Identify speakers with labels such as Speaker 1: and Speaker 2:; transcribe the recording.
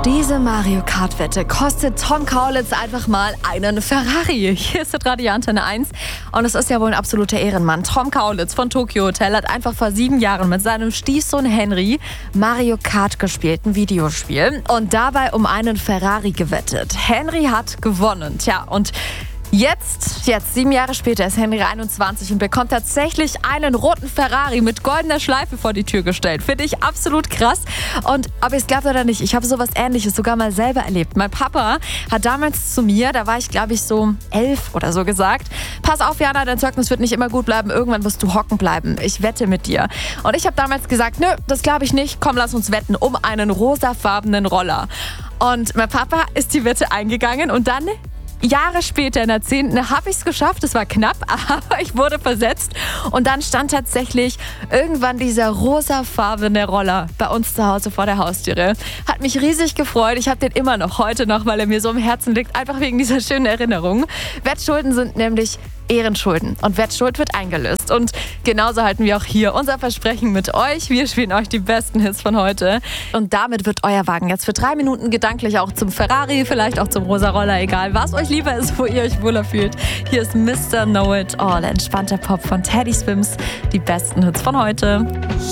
Speaker 1: Diese Mario Kart-Wette kostet Tom Kaulitz einfach mal einen Ferrari. Hier ist das Radio Antenne 1 und es ist ja wohl ein absoluter Ehrenmann. Tom Kaulitz von Tokyo Hotel hat einfach vor 7 Jahren mit seinem Stiefsohn Henry Mario Kart gespielt, ein Videospiel, und dabei um einen Ferrari gewettet. Henry hat gewonnen. Tja, und Jetzt, 7 Jahre später, ist Henry 21 und bekommt tatsächlich einen roten Ferrari mit goldener Schleife vor die Tür gestellt. Finde ich absolut krass. Und ob ihr es glaubt oder nicht, ich habe sowas Ähnliches sogar mal selber erlebt. Mein Papa hat damals zu mir, da war ich glaube ich so 11 oder so, gesagt: Pass auf, Jana, dein Zeugnis wird nicht immer gut bleiben, irgendwann wirst du hocken bleiben. Ich wette mit dir. Und ich habe damals gesagt: Nö, das glaube ich nicht. Komm, lass uns wetten um einen rosafarbenen Roller. Und mein Papa ist die Wette eingegangen und dann Jahre später, in der 10. habe ich es geschafft. Es war knapp, aber ich wurde versetzt. Und dann stand tatsächlich irgendwann dieser rosafarbene Roller bei uns zu Hause vor der Haustüre. Hat mich riesig gefreut. Ich habe den immer noch, heute noch, weil er mir so im Herzen liegt. Einfach wegen dieser schönen Erinnerung. Wettschulden sind nämlich Ehrenschulden. Und Wettschuld wird eingelöst. Und genauso halten wir auch hier unser Versprechen mit euch. Wir spielen euch die besten Hits von heute. Und damit wird euer Wagen jetzt für 3 Minuten gedanklich auch zum Ferrari, vielleicht auch zum rosa Roller, egal was euch lieber ist, wo ihr euch wohler fühlt. Hier ist Mr. Know It All, entspannter Pop von Teddy Swims. Die besten Hits von heute.